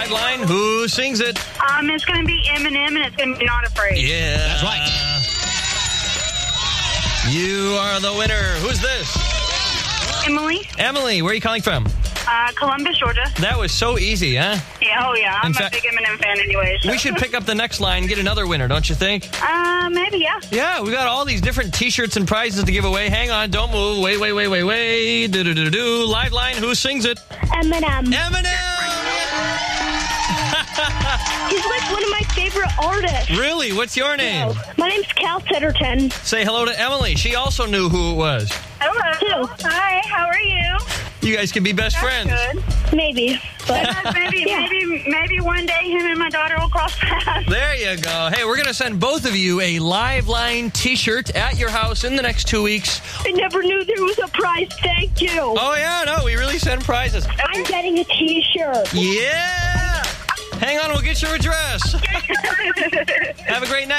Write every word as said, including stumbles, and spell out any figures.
Live line, who sings it? Um, it's going to be Eminem, and it's going to be Not Afraid. Yeah. That's right. You are the winner. Who's this? Emily, Emily, where are you calling from? uh, Columbus, Georgia. That was so easy, huh? Yeah, oh yeah, I'm In a fact- big Eminem fan anyway. So. We should pick up the next line and get another winner, don't you think? Uh, maybe, yeah. Yeah, we got all these different T-shirts and prizes to give away. Hang on, don't move. Wait, wait, wait, wait, wait. Do do do do. Live line, who sings it? Eminem. Eminem. He's like one of my favorite artists. Really? What's your name? My name's Cal Titterton. Say hello to Emily. She also knew who it was. Hello. Hi, how are you? You guys can be best friends. Good. Maybe, but maybe, Yeah. maybe, maybe one day him and my daughter will cross paths. There you go. Hey, we're going to send both of you a Live Line T-shirt at your house in the next two weeks. I never knew there was a prize. Thank you. Oh, yeah, no, we really send prizes. I'm getting a T-shirt. Yeah! Hang on, we'll get your address. Have a great night.